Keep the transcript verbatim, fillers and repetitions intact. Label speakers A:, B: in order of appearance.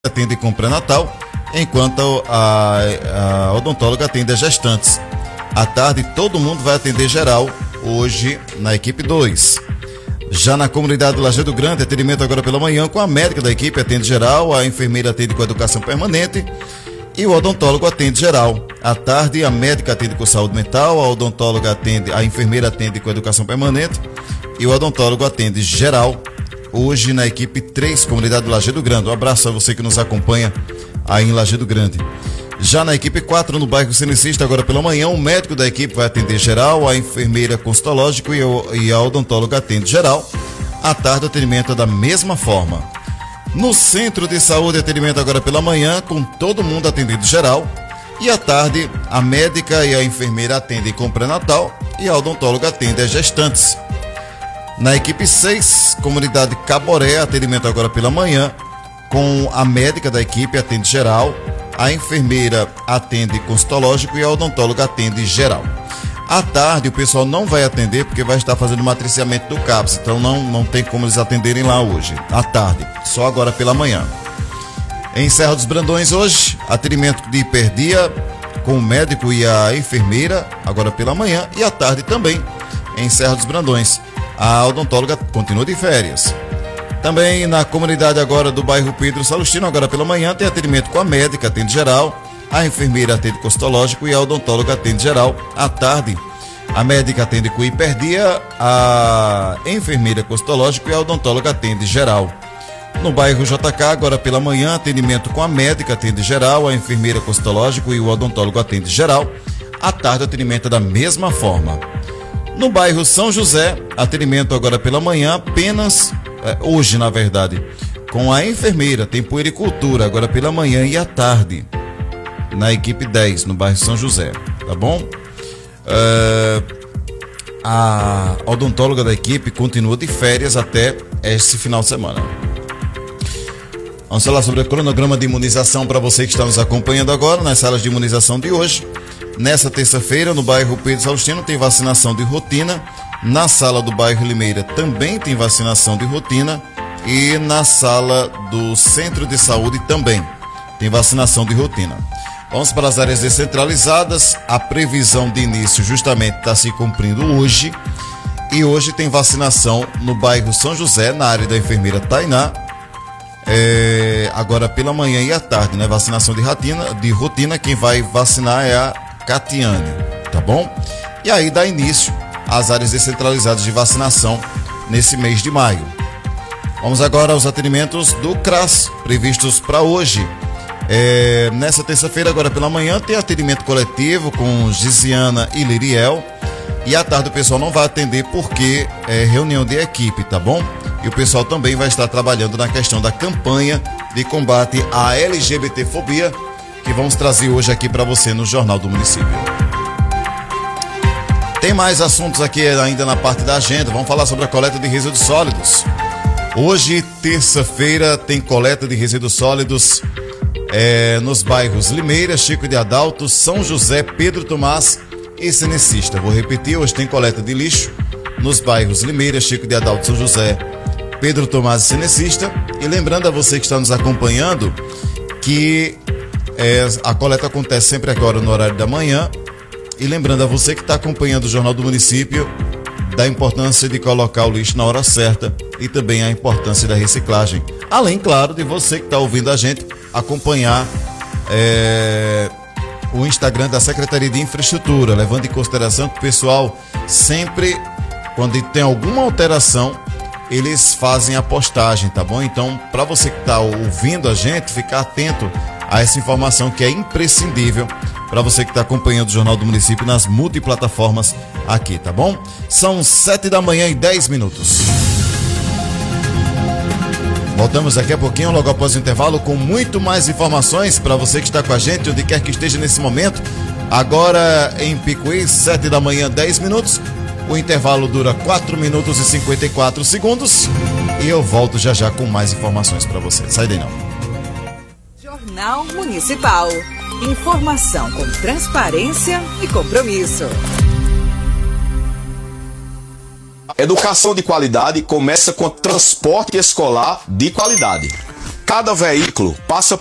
A: atende com pré-natal, enquanto a, a odontóloga atende a gestantes. À tarde, todo mundo vai atender geral, hoje na equipe dois. Já na comunidade do Lajeado Grande, atendimento agora pela manhã com a médica da equipe, atende geral, a enfermeira atende com educação permanente e o odontólogo atende geral. À tarde, a médica atende com saúde mental, a odontóloga atende, a enfermeira atende com educação permanente e o odontólogo atende geral, hoje na equipe três, comunidade do Lajeado Grande. Um abraço a você que nos acompanha aí em Lajeado Grande. Já na equipe quatro, no bairro Cenecista, agora pela manhã, o médico da equipe vai atender geral, a enfermeira consultológico e, o, e a odontóloga atende geral. À tarde, o atendimento é da mesma forma. No centro de saúde, atendimento agora pela manhã, com todo mundo atendendo geral. E à tarde, a médica e a enfermeira atendem com pré-natal e a odontóloga atende as gestantes. Na equipe seis, comunidade Caboré, atendimento agora pela manhã, com a médica da equipe atende geral, a enfermeira atende consultológico e a odontóloga atende geral. À tarde, o pessoal não vai atender porque vai estar fazendo matriciamento do CAPS, então não, não tem como eles atenderem lá hoje, à tarde, só agora pela manhã. Em Serra dos Brandões hoje, atendimento de hiperdia com o médico e a enfermeira, agora pela manhã, e à tarde também, em Serra dos Brandões. A odontóloga continua de férias. Também na comunidade agora do bairro Pedro Salustino, agora pela manhã, tem atendimento com a médica, atende geral, a enfermeira atende consultológico e a odontóloga atende geral. À tarde, a médica atende com hiperdia, a enfermeira consultológico e a odontóloga atende geral. No bairro J K, agora pela manhã, atendimento com a médica, atende geral, a enfermeira consultológico e o odontólogo atende geral. À tarde, o atendimento é da mesma forma. No bairro São José, atendimento agora pela manhã, apenas, é, hoje na verdade, com a enfermeira, tem puericultura agora pela manhã e à tarde, na equipe dez, no bairro São José, tá bom? É, a odontóloga da equipe continua de férias até esse final de semana. Vamos falar sobre o cronograma de imunização para você que está nos acompanhando agora nas salas de imunização de hoje. Nessa terça-feira, no bairro Pedro Salustino, tem vacinação de rotina. Na sala do bairro Limeira também tem vacinação de rotina. E na sala do centro de saúde também tem vacinação de rotina. Vamos para as áreas descentralizadas. A previsão de início justamente está se cumprindo hoje. E hoje tem vacinação no bairro São José, na área da enfermeira Tainá. É, agora pela manhã e à tarde, né? Vacinação de rotina, de rotina. Quem vai vacinar é a Catiane, tá bom? E aí dá início às áreas descentralizadas de vacinação nesse mês de maio. Vamos agora aos atendimentos do CRAS previstos para hoje. É, nessa terça-feira, agora pela manhã, tem atendimento coletivo com Gisiana e Liriel. E à tarde o pessoal não vai atender porque é reunião de equipe, tá bom? E o pessoal também vai estar trabalhando na questão da campanha de combate à L G B T fobia, que vamos trazer hoje aqui para você no Jornal do Município. Tem mais assuntos aqui ainda na parte da agenda. Vamos falar sobre a coleta de resíduos sólidos. Hoje, terça-feira, tem coleta de resíduos sólidos é, nos bairros Limeira, Chico de Adalto, São José, Pedro Tomás e Cenecista. Vou repetir, hoje tem coleta de lixo nos bairros Limeira, Chico de Adalto, São José, Pedro Tomás e Cenecista. E lembrando a você que está nos acompanhando que É, a coleta acontece sempre agora no horário da manhã. E lembrando a você que está acompanhando o Jornal do Município da importância de colocar o lixo na hora certa e também a importância da reciclagem. Além, claro, de você que está ouvindo a gente acompanhar é, o Instagram da Secretaria de Infraestrutura, levando em consideração que o pessoal sempre, quando tem alguma alteração, eles fazem a postagem, tá bom? Então, para você que está ouvindo a gente, ficar atento a essa informação que é imprescindível para você que está acompanhando o Jornal do Município nas multiplataformas aqui, tá bom? São sete da manhã e dez minutos. Voltamos daqui a pouquinho, logo após o intervalo, com muito mais informações para você que está com a gente, onde quer que esteja nesse momento. Agora em Picuí, sete da manhã, dez minutos. O intervalo dura quatro minutos e cinquenta e quatro segundos. E eu volto já já com mais informações para você. Sai daí não.
B: Jornal Municipal. Informação com transparência e compromisso.
C: Educação de qualidade começa com transporte escolar de qualidade. Cada veículo passa